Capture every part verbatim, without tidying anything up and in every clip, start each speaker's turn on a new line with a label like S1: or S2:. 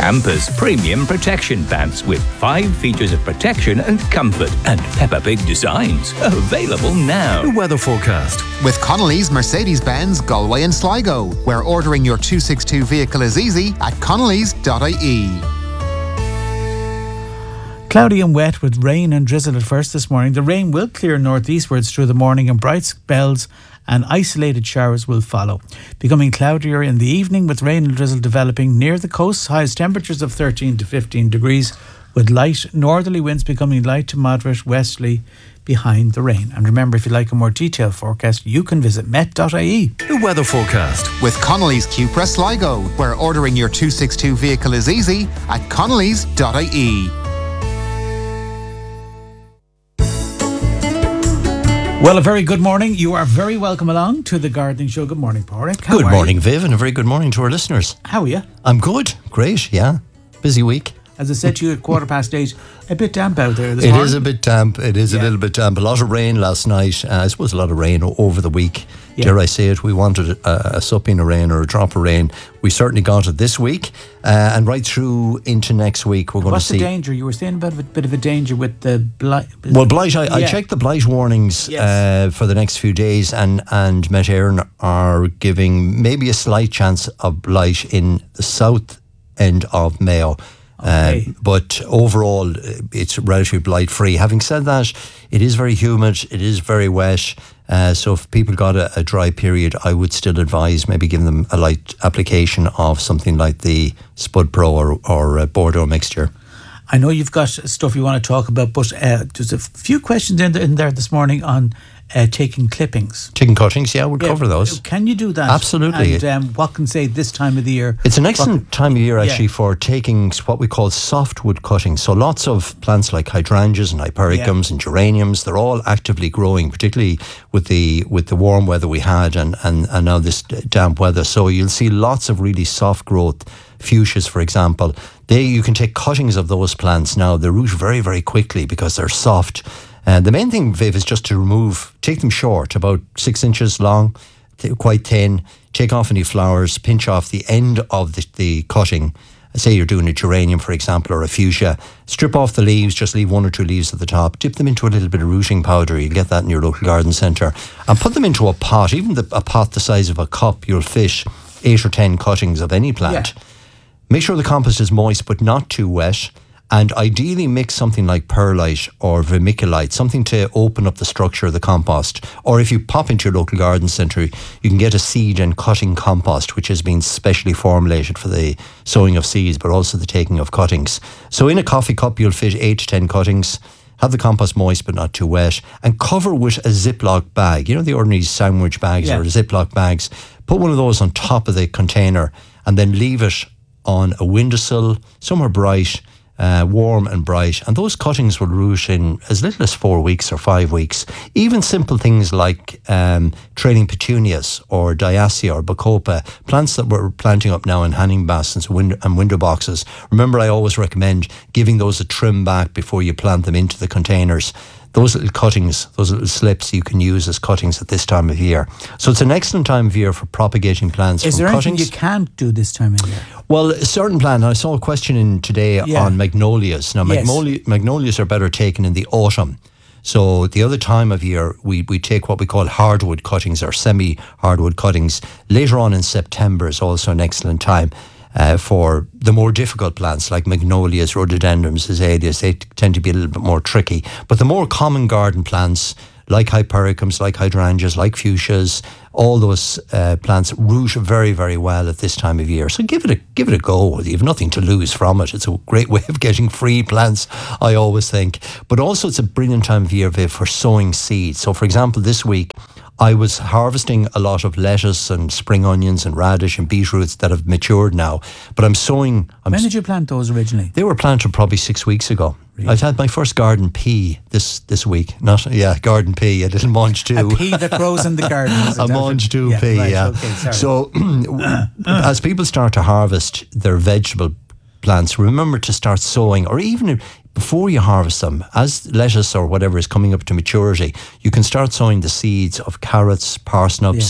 S1: Campus Premium Protection Pants with five features of protection and comfort and Peppa Pig designs. Available now.
S2: The weather forecast.
S3: With Connolly's Mercedes-Benz Galway and Sligo, where ordering your two sixty-two vehicle is easy at connellys dot I E.
S4: Cloudy and wet with rain and drizzle at first this morning. The rain will clear northeastwards through the morning and bright spells and isolated showers will follow. Becoming cloudier in the evening with rain and drizzle developing near the coast. Highest temperatures of thirteen to fifteen degrees with light northerly winds becoming light to moderate westerly behind the rain. And remember, if you'd like a more detailed forecast, you can visit met dot I E.
S2: The weather forecast.
S3: With Connolly's Cupra Sligo, where ordering your two sixty-two vehicle is easy at connellys dot I E.
S4: Well, a very good morning. You are very welcome along to the Gardening Show. Good morning, Pádraig.
S5: Good morning, Viv, and a very good morning to our listeners.
S4: How are you?
S5: I'm good. Great, yeah. Busy week.
S4: As I said to you at quarter past eight, a bit damp out there this
S5: It
S4: morning.
S5: is a bit damp. It is
S4: Yeah.
S5: a little bit damp. A lot of rain last night. Uh, I suppose a lot of rain o- over the week.
S4: Yeah.
S5: Dare I say it? We wanted a, a supping of rain or a drop of rain. We certainly got it this week. Uh, and right through into next week, we're going
S4: What's
S5: to
S4: the
S5: see...
S4: danger? You were saying about a bit of a danger with the blight.
S5: Well, blight, I, I
S4: Yeah.
S5: checked the blight warnings
S4: Yes.
S5: uh, for the next few days, and, and Met Éireann are giving maybe a slight chance of blight in the south end of Mayo.
S4: Okay.
S5: Uh, but overall, it's relatively blight free. Having said that, it is very humid, it is very wet. Uh, so if people got a, a dry period, I would still advise maybe giving them a light application of something like the Spud Pro or, or uh, Bordeaux mixture.
S4: I know you've got stuff you want to talk about, but uh, there's a few questions in there, in there this morning on uh, taking clippings.
S5: Chicken cuttings, yeah, we'll
S4: Yeah,
S5: cover those.
S4: Can you do that?
S5: Absolutely.
S4: And um, what can say this time of the year?
S5: It's an excellent
S4: What-
S5: time of year actually
S4: Yeah.
S5: for taking what we call softwood cuttings. So lots of plants like hydrangeas and hypericums
S4: Yeah.
S5: and geraniums, they're all actively growing, particularly with the with the warm weather we had and, and, and now this damp weather. So you'll see lots of really soft growth. Fuchsias, for example, they you can take cuttings of those plants now. They root very, very quickly because they're soft. And the main thing, Viv, is just to remove, take them short, about six inches long, th- quite thin, take off any flowers, pinch off the end of the, the cutting. Say you're doing a geranium, for example, or a fuchsia. Strip off the leaves, just leave one or two leaves at the top. Dip them into a little bit of rooting powder. You'll get that in your local garden centre. And put them into a pot, even the, a pot the size of a cup. You'll fish eight or ten cuttings of any plant.
S4: Yeah.
S5: Make sure the compost is moist but not too wet, and ideally mix something like perlite or vermiculite, something to open up the structure of the compost. Or if you pop into your local garden centre, you can get a seed and cutting compost, which has been specially formulated for the sowing of seeds, but also the taking of cuttings. So in a coffee cup, you'll fit eight to ten cuttings. Have the compost moist but not too wet, and cover with a Ziploc bag. You know, the ordinary sandwich bags
S4: Yeah.
S5: or Ziploc bags. Put one of those on top of the container and then leave it on a windowsill, somewhere bright, uh, warm and bright. And those cuttings will root in as little as four weeks or five weeks. Even simple things like um, trailing petunias or diacia or bacopa, plants that we're planting up now in hanging baskets and window, and window boxes. Remember, I always recommend giving those a trim back before you plant them into the containers. Those little cuttings, those little slips you can use as cuttings at this time of year. So it's an excellent time of year for propagating plants
S4: Is
S5: from
S4: there
S5: cuttings.
S4: anything you can't do this time of year?
S5: Well, a certain plant, I saw a question in today
S4: Yeah.
S5: on magnolias. Now,
S4: Yes.
S5: magnolia, magnolias are better taken in the autumn. So the other time of year, we, we take what we call hardwood cuttings or semi-hardwood cuttings. Later on in September is also an excellent time uh, for the more difficult plants like magnolias, rhododendrons, azaleas. They t- tend to be a little bit more tricky. But the more common garden plants like hypericums, like hydrangeas, like fuchsias, all those uh, plants root very, very well at this time of year. So give it a give it a go. You have nothing to lose from it. It's a great way of getting free plants, I always think. But also it's a brilliant time of year, Viv, for sowing seeds. So for example, this week, I was harvesting a lot of lettuce and spring onions and radish and beetroots that have matured now. But I'm sowing... I'm
S4: When did you plant those originally?
S5: They were planted probably six weeks ago.
S4: Really?
S5: I've had my first garden pea this this week. Not yeah, garden pea, a little mange too.
S4: A pea that grows in the garden. is it?
S5: A mange too
S4: Yeah,
S5: pea,
S4: right,
S5: yeah.
S4: okay, sorry.
S5: So as people start to harvest their vegetable plants, remember to start sowing, or even before you harvest them, as lettuce or whatever is coming up to maturity, you can start sowing the seeds of carrots, parsnips,
S4: Yes.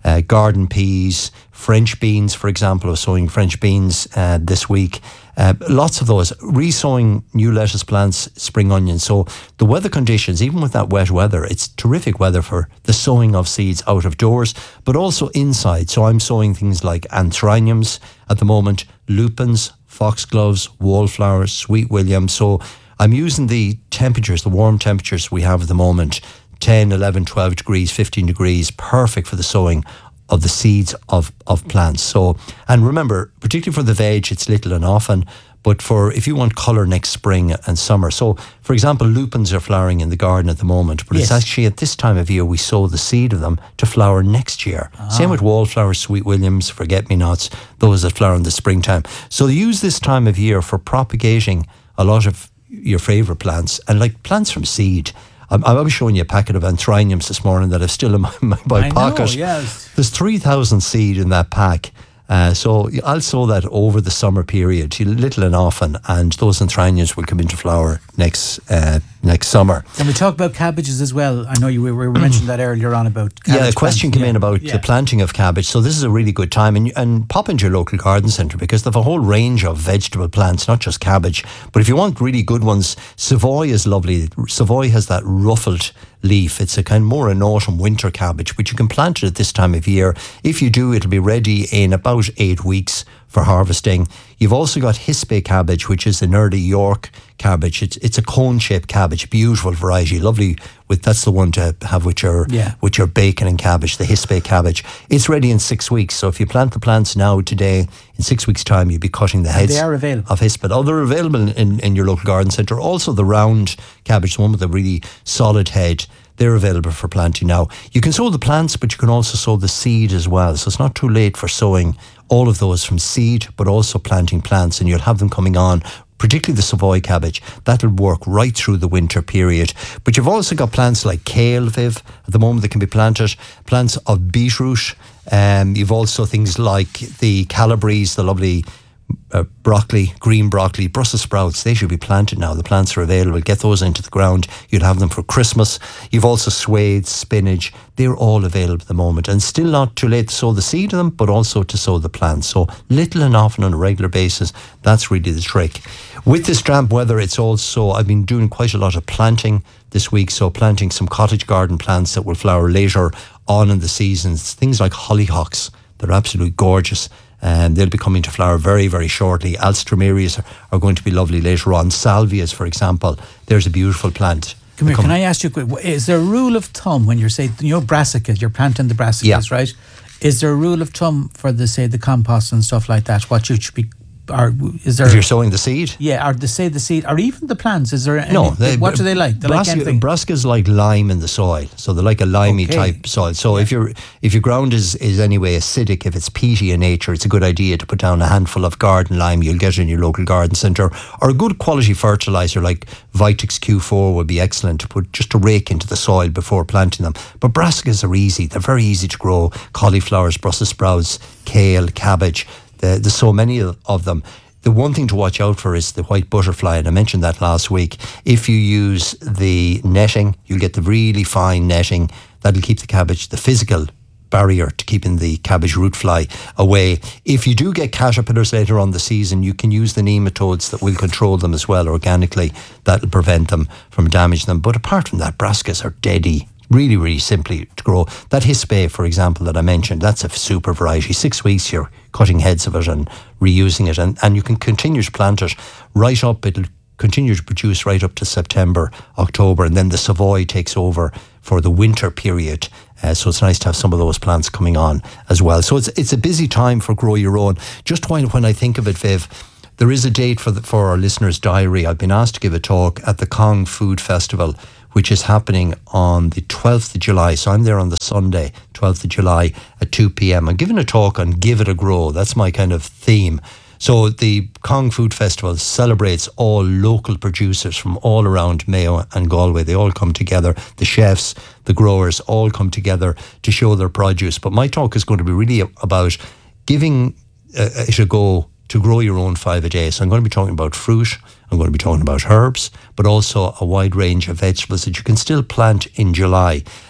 S5: uh, garden peas, French beans, for example. I was sowing French beans uh, this week. Uh, lots of those. Re-sowing new lettuce plants, spring onions. So the weather conditions, even with that wet weather, it's terrific weather for the sowing of seeds out of doors, but also inside. So I'm sowing things like anthraniums at the moment, lupins, foxgloves, wallflowers, sweet william. So I'm using the temperatures, the warm temperatures we have at the moment, ten, eleven, twelve degrees, fifteen degrees, perfect for the sowing of the seeds of, of plants. So, and remember, particularly for the veg, it's little and often, but for if you want colour next spring and summer. So, for example, lupins are flowering in the garden at the moment, but
S4: Yes.
S5: it's actually at this time of year we sow the seed of them to flower next year.
S4: Ah.
S5: Same with wallflowers, sweet williams, forget-me-nots, those that flower in the springtime. So use this time of year for propagating a lot of your favourite plants, and like plants from seed. I'm, I was showing you a packet of anthraniums this morning that are still in my, my, my
S4: I know,
S5: pocket.
S4: yes.
S5: There's three thousand seed in that pack. Uh, so I'll sow that over the summer period, little and often, and those anthraniums will come into flower next uh, next summer.
S4: And we talk about cabbages as well. I know you we were mentioning that earlier on about cabbage
S5: Yeah, a question
S4: plants.
S5: came
S4: Yeah.
S5: in about
S4: Yeah.
S5: the planting of cabbage. So this is a really good time, and and pop into your local garden centre because they have a whole range of vegetable plants, not just cabbage. But if you want really good ones, Savoy is lovely. Savoy has that ruffled leaf. It's a kind of more an autumn winter cabbage, but you can plant it at this time of year. If you do, it'll be ready in about eight weeks for harvesting. You've also got Hispe cabbage, which is an early York cabbage. It's it's a cone-shaped cabbage, beautiful variety, lovely. With that's the one to have with your
S4: Yeah.
S5: with your bacon and cabbage, the Hispe cabbage. It's ready in six weeks. So if you plant the plants now today, in six weeks' time, you'll be cutting the heads.
S4: they are available.
S5: Of Hispe. Oh, they're available in, in your local garden centre. Also the round cabbage, the one with a really solid head. They're available for planting now. You can sow the plants, but you can also sow the seed as well. So it's not too late for sowing all of those from seed, but also planting plants, and you'll have them coming on, particularly the Savoy cabbage. That'll work right through the winter period. But you've also got plants like kale, Viv, at the moment that can be planted, plants of beetroot. Um, you've also things like the calabres, the lovely Uh, broccoli, green broccoli, Brussels sprouts. They should be planted now. The plants are available. Get those into the ground. You'd have them for Christmas. You've also swathes, spinach. They're all available at the moment, and still not too late to sow the seed of them, but also to sow the plants. So little and often on a regular basis. That's really the trick. With this damp weather, it's also, I've been doing quite a lot of planting this week. So planting some cottage garden plants that will flower later on in the seasons. Things like hollyhocks. They're absolutely gorgeous. And they'll be coming to flower very, very shortly. Alstroemerias are, are going to be lovely later on. Salvias, for example, there's a beautiful plant.
S4: Come here,
S5: Come-
S4: can I ask you, a quick- is there a rule of thumb when you're saying, you know, brassicas, you're planting the brassicas,
S5: Yeah.
S4: right? Is there a rule of thumb for the, say, the compost and stuff like that? What you should be, or is there...
S5: If you're sowing the seed?
S4: Yeah, or the, say the seed, or even the plants, is there any,
S5: No. They,
S4: what do they like? They like
S5: brassica,
S4: anything?
S5: brassicas like lime in the soil. So they're like a limey
S4: Okay.
S5: type soil. So if your if your ground is, is anyway acidic, if it's peaty in nature, it's a good idea to put down a handful of garden lime. You'll get it in your local garden centre. Or a good quality fertiliser like Vitex Q four would be excellent to put just to rake into the soil before planting them. But brassicas are easy. They're very easy to grow. Cauliflowers, Brussels sprouts, kale, cabbage. There- There's so many of of them. The one thing to watch out for is the white butterfly, and I mentioned that last week. If you use the netting, you'll get the really fine netting. That'll keep the cabbage, the physical barrier to keeping the cabbage root fly away. If you do get caterpillars later on the season, you can use the nematodes that will control them as well organically. That'll prevent them from damaging them. But apart from that, brassicas are deady. Really, really simply to grow. That Hispe, for example, that I mentioned, that's a super variety. Six weeks you're cutting heads of it and reusing it, and, and you can continue to plant it right up. It'll continue to produce right up to September, October, and then the Savoy takes over for the winter period. Uh, so it's nice to have some of those plants coming on as well. So it's it's a busy time for Grow Your Own. Just when, when I think of it, Viv, there is a date for the, for our listeners' diary. I've been asked to give a talk at the Cong Food Festival, which is happening on the twelfth of July. So I'm there on the Sunday, twelfth of July at two p.m. I'm giving a talk on Give It a Grow. That's my kind of theme. So the Cong Food Festival celebrates all local producers from all around Mayo and Galway. They all come together. The chefs, the growers all come together to show their produce. But my talk is going to be really about giving uh, it a go to grow your own five a day. So I'm going to be talking about fruit, I'm going to be talking about herbs, but also a wide range of vegetables that you can still plant in July.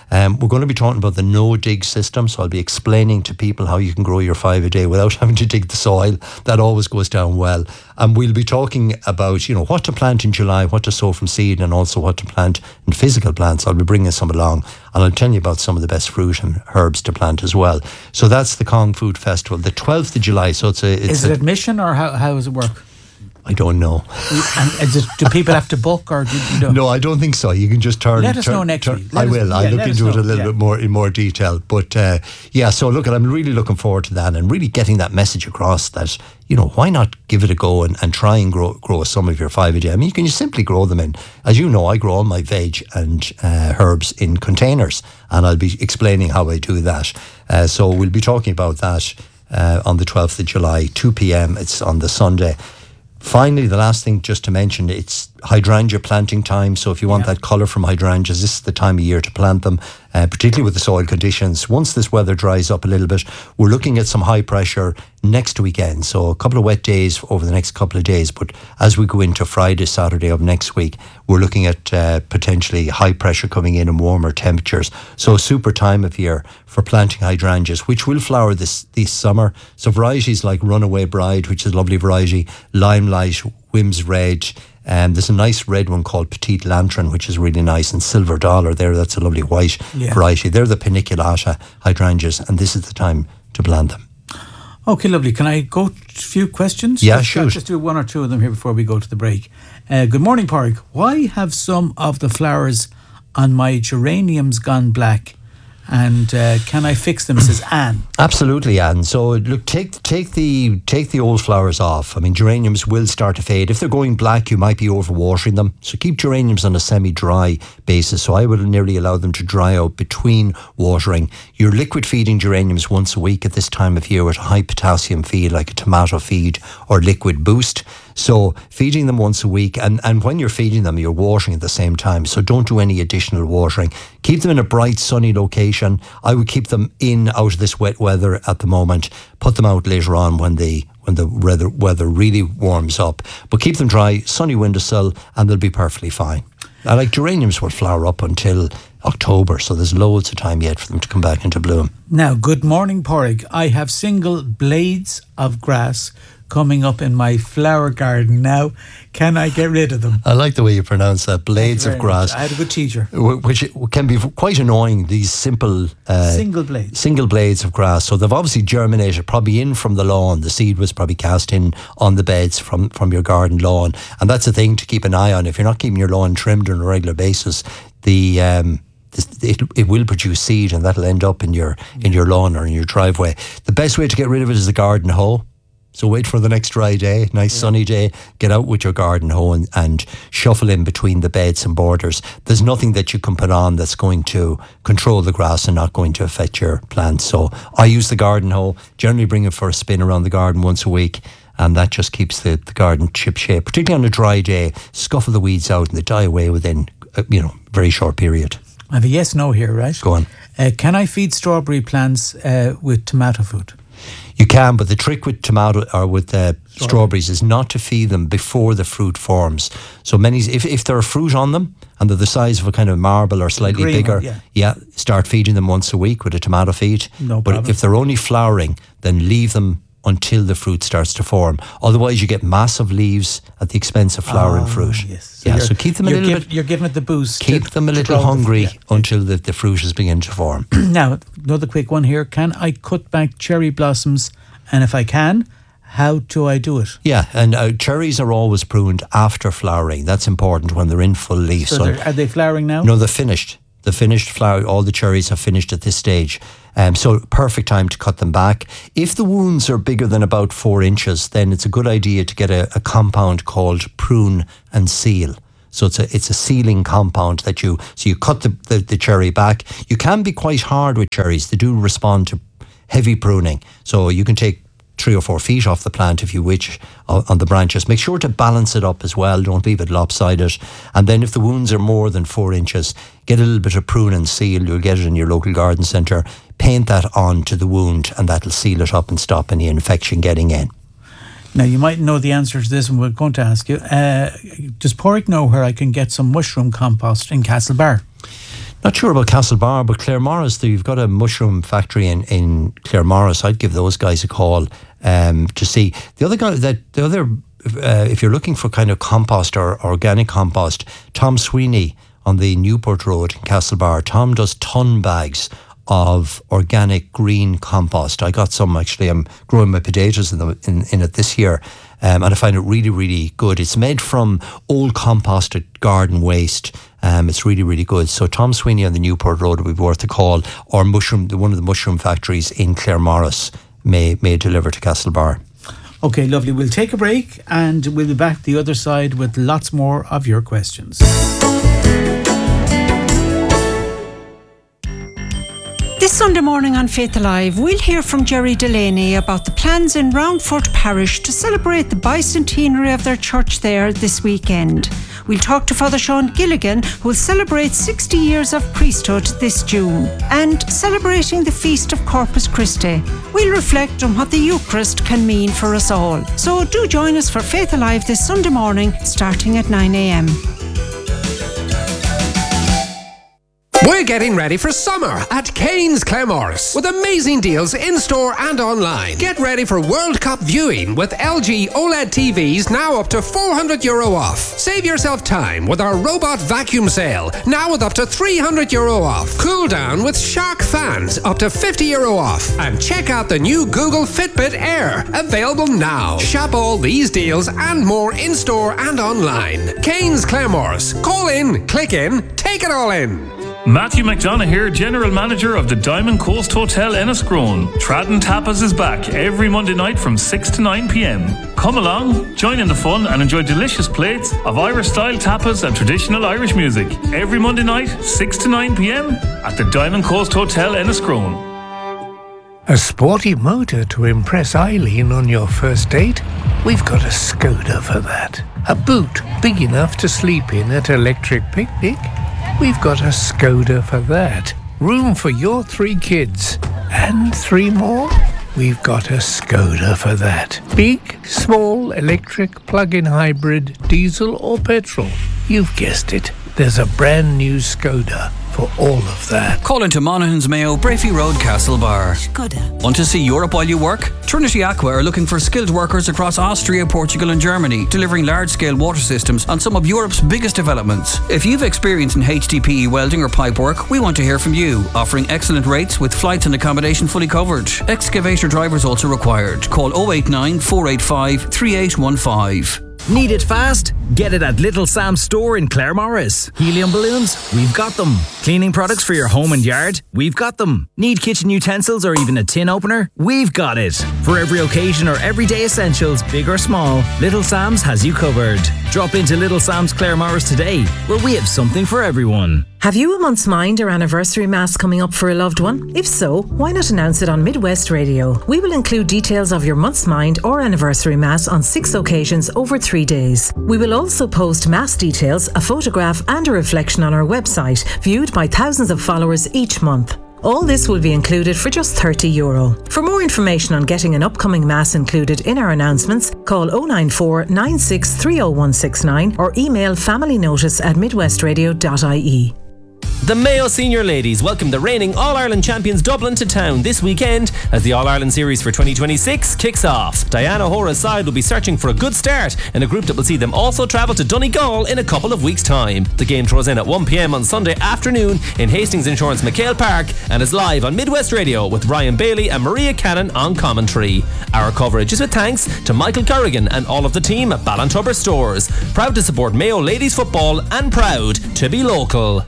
S5: Um, we're going to be talking about the no-dig system, so I'll be explaining to people how you can grow your five a day without having to dig the soil. That always goes down well. And we'll be talking about, you know, what to plant in July, what to sow from seed, and also what to plant in physical plants. I'll be bringing some along, and I'll tell you about some of the best fruit and herbs to plant as well. So that's the Cong Food Festival, the twelfth of July. So it's a... It's
S4: Is it
S5: a,
S4: admission, or how, how does it work?
S5: I don't know.
S4: And is it, do people have to book, or do you know?
S5: No, I don't think so. You can just turn.
S4: Let us
S5: turn,
S4: know next
S5: turn,
S4: week. Let
S5: I
S4: us-
S5: will.
S4: yeah,
S5: I'll look
S4: let us
S5: into it
S4: know,
S5: a little
S4: yeah.
S5: bit more in more detail. But uh, yeah, so look, I'm really looking forward to that, and really getting that message across that, you know, why not give it a go and, and try and grow grow some of your five a day. I mean, you can just simply grow them in. As you know, I grow all my veg and uh, herbs in containers, and I'll be explaining how I do that. Uh, so we'll be talking about that uh, on the twelfth of July, two p.m. It's on the Sunday. Finally, the last thing just to mention, it's hydrangea planting time. So if you want
S4: Yeah.
S5: that colour from hydrangeas, this is the time of year to plant them, uh, particularly with the soil conditions. Once this weather dries up a little bit, we're looking at some high pressure next weekend. So a couple of wet days over the next couple of days. But as we go into Friday, Saturday of next week, we're looking at uh, potentially high pressure coming in and warmer temperatures. So a super time of year for planting hydrangeas, which will flower this, this summer. So varieties like Runaway Bride, which is a lovely variety, Limelight, Whims Red. Um, there's a nice red one called Petite Lantern, which is really nice, and Silver Dollar there, that's a lovely white
S4: Yeah.
S5: variety. They're the paniculata hydrangeas, and this is the time to plant them.
S4: Okay, lovely. Can I go to a few questions?
S5: Yeah,
S4: Let's
S5: shoot.
S4: just do one or two of them here before we go to the break. Uh, good morning, Pádraig. Why have some of the flowers on my geraniums gone black? And uh, can I fix them, says Anne.
S5: Absolutely, Anne. So look, take take the take the old flowers off. I mean, geraniums will start to fade. If they're going black, you might be overwatering them. So keep geraniums on a semi-dry basis. So I would nearly allow them to dry out between watering. You're liquid feeding geraniums once a week at this time of year with a high potassium feed like a tomato feed or liquid boost. So feeding them once a week, and, and when you're feeding them, you're watering at the same time. So don't do any additional watering. Keep them in a bright, sunny location. I would keep them in out of this wet weather at the moment. Put them out later on when the when the weather, weather really warms up. But keep them dry, sunny windowsill, and they'll be perfectly fine. I like geraniums will flower up until October, so there's loads of time yet for them to come back into bloom.
S4: Now, good morning, Pádraig. I have single blades of grass coming up in my flower garden now. Can I get rid of them?
S5: I like the way you pronounce that, blades
S4: Very
S5: of grass.
S4: much. I had a good teacher.
S5: wh- Which can be quite annoying, these simple uh,
S4: Single blades.
S5: single blades of grass. So they've obviously germinated, probably in from the lawn. The seed was probably cast in on the beds from, from your garden lawn. And that's a thing to keep an eye on. If you're not keeping your lawn trimmed on a regular basis, the um, this- it, it will produce seed, and that'll end up in your in your lawn or in your driveway. The best way to get rid of it is the garden hoe. So wait for the next dry day, nice sunny day, get out with your garden hoe and, and shuffle in between the beds and borders. There's nothing that you can put on that's going to control the grass and not going to affect your plants. So I use the garden hoe, generally bring it for a spin around the garden once a week, and that just keeps the, the garden chip shape. Particularly on a dry day, scuffle the weeds out and they die away within, a, you know, very short period.
S4: I have a yes, no here, right?
S5: Go on.
S4: Uh, can I feed strawberry plants uh, with tomato food?
S5: You can, but the trick with tomato or with uh, strawberries is not to feed them before the fruit forms. So many, if if there are fruit on them and they're the size of a kind of marble or slightly
S4: Green
S5: bigger,
S4: one, yeah.
S5: yeah, start feeding them once a week with a tomato feed.
S4: No
S5: but
S4: problem.
S5: if they're only flowering, then leave them until the fruit starts to form. Otherwise, you get massive leaves at the expense of flowering
S4: Ah,
S5: fruit.
S4: Yes.
S5: yeah,
S4: you're-
S5: so keep them a
S4: you're
S5: little
S4: giv-
S5: bit.
S4: You're giving it the boost.
S5: Keep
S4: to-
S5: them a
S4: to
S5: little
S4: grow the-
S5: hungry
S4: yeah.
S5: until the, the fruit is beginning to form.
S4: Now, another quick one here. Can I cut back cherry blossoms? And if I can, how do I do it?
S5: Yeah, and uh, cherries are always pruned after flowering. That's important when they're in full leaf.
S4: So,
S5: So
S4: they're- are they flowering now?
S5: no, they're finished. The finished flower, all the cherries have finished at this stage. Um, so perfect time to cut them back. If the wounds are bigger than about four inches, then it's a good idea to get a, a compound called prune and seal. So it's a it's a sealing compound that you, so you cut the, the, the cherry back. You can be quite hard with cherries. They do respond to heavy pruning. So you can take three or four feet off the plant if you wish uh, on the branches. Make sure to balance it up as well. Don't leave it lopsided. And then if the wounds are more than four inches, get a little bit of prune and seal. You'll get it in your local garden centre. Paint that onto the wound and that'll seal it up and stop any infection getting in.
S4: Now, you might know the answer to this, and we're going to ask you. Uh, does Pádraig know where I can get some mushroom compost in Castlebar?
S5: Not sure about Castlebar, but Claremorris, you've got a mushroom factory in, in Claremorris. I'd give those guys a call um, to see. The other guy, that the other, uh, if you're looking for kind of compost or organic compost, Tom Sweeney on the Newport Road in Castlebar. Tom does ton bags of organic green compost. I got some actually. I'm growing my potatoes in, the, in, in it this year. Um, and I find it really, really good. It's made from old composted garden waste. Um, it's really, really good. So Tom Sweeney on the Newport Road would be worth a call, or mushroom, one of the mushroom factories in Claremorris may may deliver to Castlebar.
S4: Okay, lovely. We'll take a break and we'll be back the other side with lots more of your questions.
S6: This Sunday morning on Faith Alive, we'll hear from Jerry Delaney about the plans in Roundford Parish to celebrate the bicentenary of their church there this weekend. We'll talk to Father Sean Gilligan, who will celebrate sixty years of priesthood this June, and celebrating the Feast of Corpus Christi. We'll reflect on what the Eucharist can mean for us all. So do join us for Faith Alive this Sunday morning, starting at nine a.m.
S7: We're getting ready for summer at Kane's Claremorris with amazing deals in-store and online. Get ready for World Cup viewing with L G OLED T Vs now up to four hundred euro off. Save yourself time with our robot vacuum sale, now with up to three hundred euro off. Cool down with Shark fans, up to fifty euro off. And check out the new Google Fitbit Air, available now. Shop all these deals and more in-store and online. Kane's Claremorris. Call in, click in, take it all in.
S2: Matthew McDonough here, General Manager of the Diamond Coast Hotel Enniscrone. Tradden Tapas is back every Monday night from six to nine p.m. Come along, join in the fun and enjoy delicious plates of Irish-style tapas and traditional Irish music. Every Monday night, six to nine p.m. at the Diamond Coast Hotel Enniscrone.
S8: A sporty motor to impress Eileen on your first date? We've got a Skoda for that. A boot big enough to sleep in at Electric Picnic? We've got a Skoda for that. Room for your three kids. And three more? We've got a Skoda for that. Big, small, electric, plug-in hybrid, diesel or petrol. You've guessed it. There's a brand new Skoda for all of that.
S9: Call into Monaghan's Mayo, Brafey Road, Castlebar.
S6: Skoda.
S9: Want to see Europe while you work? Trinity Aqua are looking for skilled workers across Austria, Portugal and Germany, delivering large-scale water systems on some of Europe's biggest developments. If you've experience in H D P E welding or pipe work, we want to hear from you, offering excellent rates with flights and accommodation fully covered. Excavator drivers also required. Call oh eight nine, four eight five, three eight one five.
S10: Need it fast? Get it at Little Sam's store in Claremorris. Helium balloons? We've got them. Cleaning products for your home and yard? We've got them. Need kitchen utensils or even a tin opener? We've got it. For every occasion or everyday essentials, big or small, Little Sam's has you covered. Drop into Little Sam's Claremorris today, where we have something for everyone.
S11: Have you a month's mind or anniversary mass coming up for a loved one? If so, why not announce it on Midwest Radio? We will include details of your month's mind or anniversary mass on six occasions over three days. We will also post mass details, a photograph and a reflection on our website, viewed by thousands of followers each month. All this will be included for just thirty euro. For more information on getting an upcoming mass included in our announcements, call oh nine four, nine six three oh one six nine or email familynotice at midwestradio dot I E.
S12: The Mayo Senior Ladies welcome the reigning All-Ireland champions Dublin to town this weekend as the All-Ireland Series for twenty twenty-six kicks off. Diana O'Hora's side will be searching for a good start in a group that will see them also travel to Donegal in a couple of weeks' time. The game throws in at one p.m. on Sunday afternoon in Hastings Insurance McHale Park and is live on Midwest Radio with Ryan Bailey and Maria Cannon on commentary. Our coverage is with thanks to Michael Corrigan and all of the team at Ballantubber Stores. Proud to support Mayo Ladies Football and proud to be local.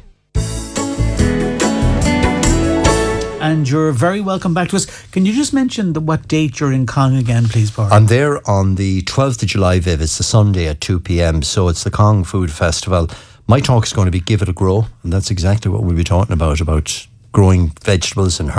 S4: And you're very welcome back to us. Can you just mention the, what date you're in Cong again, please, Paul?
S5: I'm there on the twelfth of July, Viv. It's a Sunday at two p.m. So it's the Cong Food Festival. My talk is going to be Give It a Grow, and that's exactly what we'll be talking about, about growing vegetables and herbs